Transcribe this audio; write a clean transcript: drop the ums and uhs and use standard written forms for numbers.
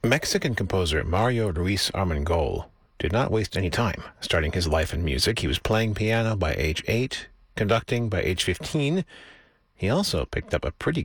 Mexican composer Mario Luis Armengol did not waste any time starting his life in music. He was playing piano by age 8, conducting by age 15. He also picked up a pretty